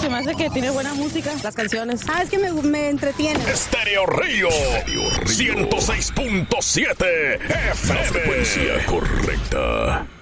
Se me hace que tiene buena música, las canciones. Es que me entretiene. Estéreo Río 106.7 FM. La frecuencia correcta.